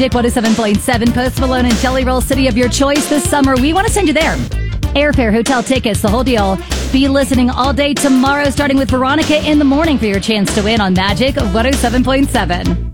Magic 107.7, Post Malone and Jelly Roll, city of your choice this summer. We want to send you there. Airfare, hotel tickets, the whole deal. Be listening all day tomorrow, starting with Veronica in the morning for your chance to win on Magic 107.7.